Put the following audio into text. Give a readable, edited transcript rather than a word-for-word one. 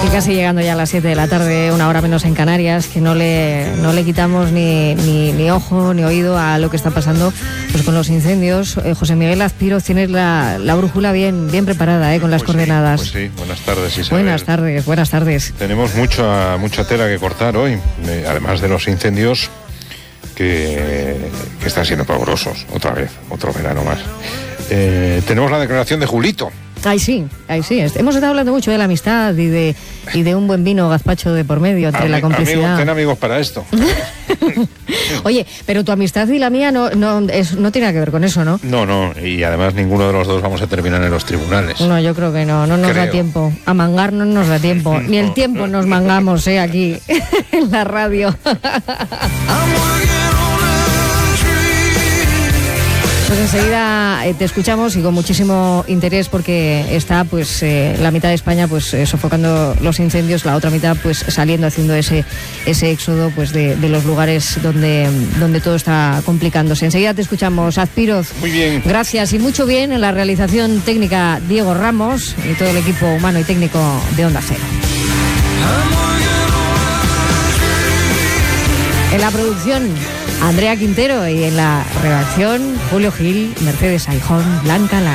Y casi llegando ya a las 7 de la tarde, una hora menos en Canarias, que no le quitamos ni ojo ni oído a lo que está pasando pues con los incendios. José Miguel Azpiroz, tienes la brújula bien preparada, con las coordenadas. Pues sí, buenas tardes, Isabel. Buenas tardes. Tenemos mucha tela que cortar hoy, además de los incendios que están siendo pavorosos, otra vez, otro verano más. Tenemos la declaración de Julito. Ay sí. Hemos estado hablando mucho de la amistad y de un buen vino gazpacho de por medio entre la complicidad. Ten amigos para esto. Oye, pero tu amistad y la mía no tiene nada que ver con eso, ¿no? No, y además ninguno de los dos vamos a terminar en los tribunales. No, yo creo que no nos da tiempo. A mangar no nos da tiempo. Ni el tiempo nos mangamos, aquí en la radio. Pues enseguida te escuchamos y con muchísimo interés porque está pues la mitad de España pues sofocando los incendios, la otra mitad pues saliendo, haciendo ese éxodo pues de los lugares donde todo está complicándose. Enseguida te escuchamos, Azpiroz. Muy bien. Gracias y mucho bien en la realización técnica Diego Ramos y todo el equipo humano y técnico de Onda Cero. En la producción, Andrea Quintero, y en la redacción, Julio Gil, Mercedes Aijón, Blanca Lara.